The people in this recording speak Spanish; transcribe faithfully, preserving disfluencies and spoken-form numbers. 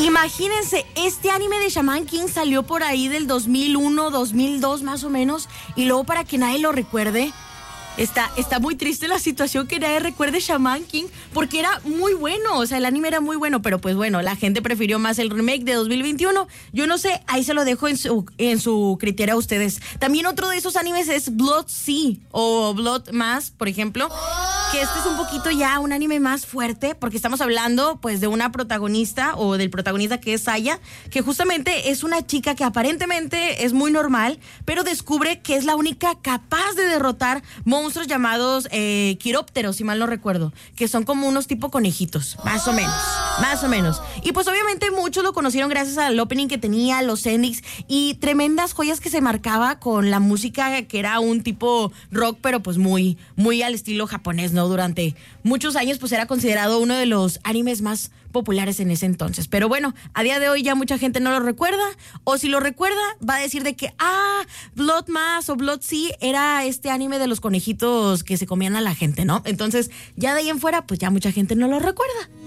Imagínense, este anime de Shaman King salió por ahí del dos mil uno, dos mil dos más o menos, y luego para que nadie lo recuerde, Está, está muy triste la situación que nadie recuerde Shaman King, porque era muy bueno, o sea, el anime era muy bueno, pero pues bueno, la gente prefirió más el remake de dos mil veintiuno. Yo no sé, ahí se lo dejo en su, en su criterio a ustedes. También otro de esos animes es Blood Sea o Blood Mass, por ejemplo, que este es un poquito ya un anime más fuerte, porque estamos hablando pues de una protagonista o del protagonista que es Saya, que justamente es una chica que aparentemente es muy normal, pero descubre que es la única capaz de derrotar monstruos llamados eh, quirópteros, si mal no recuerdo, que son como unos tipo conejitos, más o menos, más o menos. Y pues obviamente muchos lo conocieron gracias al opening que tenía, los endings y tremendas joyas que se marcaba con la música, que era un tipo rock, pero pues muy, muy al estilo japonés, ¿no? Durante muchos años pues era considerado uno de los animes más populares en ese entonces. Pero bueno, a día de hoy ya mucha gente no lo recuerda, o si lo recuerda va a decir de que, ah, Blood Mass o Blood Sea era este anime de los conejitos que se comían a la gente, ¿no? Entonces, ya de ahí en fuera, pues ya mucha gente no lo recuerda.